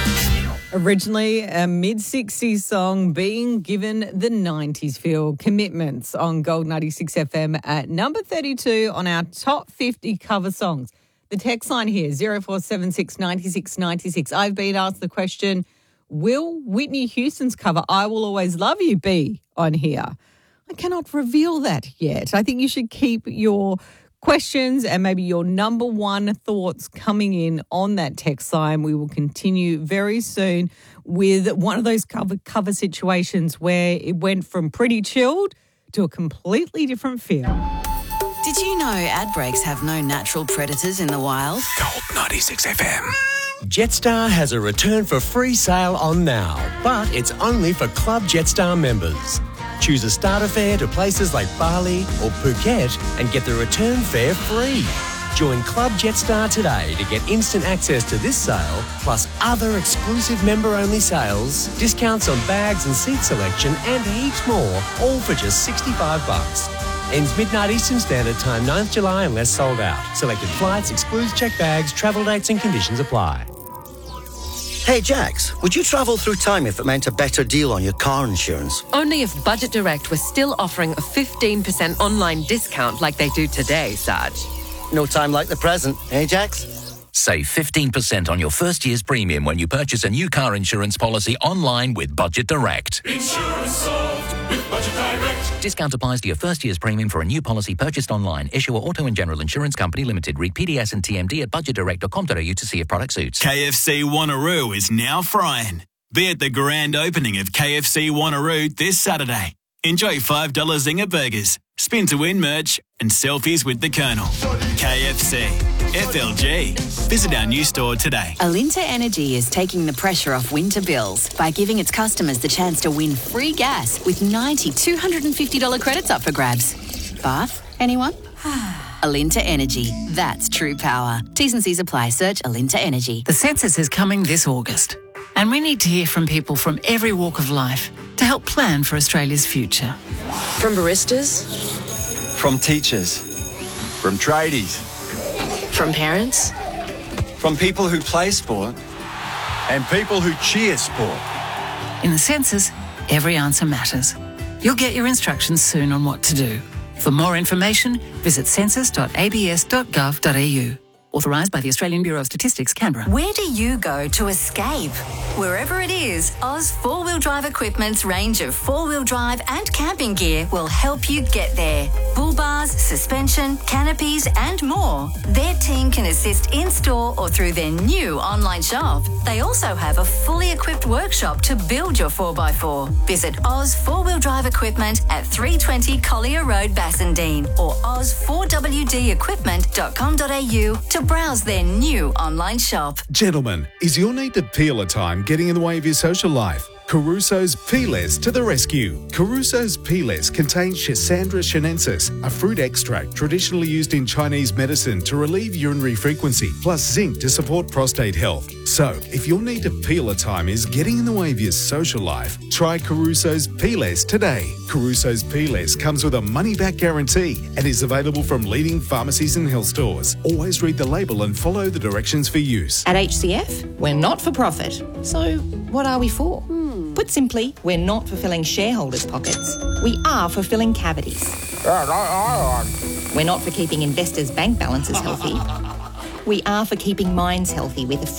Originally a mid-60s song being given the 90s feel. Commitments on Gold 96 FM at number 32 on our top 50 cover songs. The text line here, 0476 96 96. I've been asked the question, will Whitney Houston's cover I Will Always Love You be on here? I cannot reveal that yet. I think you should keep your questions and maybe your number one thoughts coming in on that text line. We will continue very soon with one of those cover situations where it went from pretty chilled to a completely different feel. Did you know ad breaks have no natural predators in the wild? Gold 96 FM. Jetstar has a return for free sale on now, but it's only for Club Jetstar members. Choose a starter fare to places like Bali or Phuket and get the return fare free. Join Club Jetstar today to get instant access to this sale, plus other exclusive member-only sales, discounts on bags and seat selection, and heaps more, all for just $65. Ends midnight Eastern Standard Time, 9th July unless sold out. Selected flights, excludes checked bags, travel dates and conditions apply. Hey Jax, would you travel through time if it meant a better deal on your car insurance? Only if Budget Direct was still offering a 15% online discount like they do today, Saj. No time like the present, eh Jax? Save 15% on your first year's premium when you purchase a new car insurance policy online with Budget Direct. Insurance solved with Budget Direct. Discount applies to your first year's premium for a new policy purchased online. Issuer Auto and General Insurance Company Limited. Read PDS and TMD at budgetdirect.com.au to see if product suits. KFC Wanneroo is now frying. Be at the grand opening of KFC Wanneroo this Saturday. Enjoy $5 Zinger burgers, spin to win merch, and selfies with the Colonel. KFC. FLG. Visit our new store today. Alinta Energy is taking the pressure off winter bills by giving its customers the chance to win free gas with 90 $250 credits up for grabs. Bath? Anyone? Alinta Energy. That's true power. T's and C's apply. Search Alinta Energy. The census is coming this August, and we need to hear from people from every walk of life to help plan for Australia's future. From baristas, From teachers. From tradies. from parents, From people who play sport. And people who cheer sport. In the census, every answer matters. You'll get your instructions soon on what to do. For more information, visit census.abs.gov.au. Authorised by the Australian Bureau of Statistics, Canberra. Where do you go to escape? Wherever it is, Oz 4-Wheel Drive Equipment's range of 4-wheel drive and camping gear will help you get there. Bull bars, suspension, canopies and more. Their team can assist in-store or through their new online shop. They also have a fully equipped workshop to build your 4x4. Visit Oz 4-Wheel Drive Equipment at 320 Collier Road, Bassendean or oz4wdequipment.com.au to browse their new online shop. Gentlemen, is your need to peel a time getting in the way of your social life? Caruso's Peelers to the rescue. Caruso's Peelers contains Schisandra chinensis, a fruit extract traditionally used in Chinese medicine to relieve urinary frequency, plus zinc to support prostate health. So, if your need to peel a time is getting in the way of your social life, try Caruso's Peelers today. Caruso's Peelers comes with a money-back guarantee and is available from leading pharmacies and health stores. Always read the label and follow the directions for use. At HCF, we're not for profit. So, what are we for? Put simply, we're not for filling shareholders' pockets. We are for filling cavities. We're not for keeping investors' bank balances healthy. We are for keeping minds healthy with a